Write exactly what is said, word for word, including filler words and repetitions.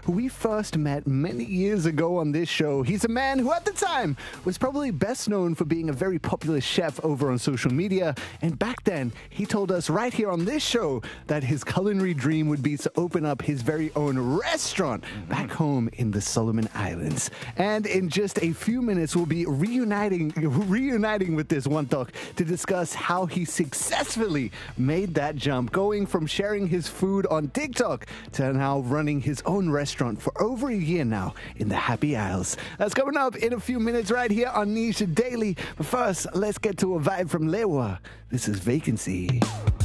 who we first met many years ago on this show. He's a man who at the time was probably best known for being a very popular chef over on social media. And back then, he told us right here on this show that his culinary dream would be to open up his very own restaurant back home in the Solomon Islands. And in just a few minutes, we'll be reuniting, reuniting with this one talk to discuss how he successfully made that jump, going from sharing his food on TikTok to now running his own restaurant for over a year now in the Happy Isles. That's coming up in a few minutes right here on Niche Daily. But first, let's get to a vibe from Lewa. This is Vacancy.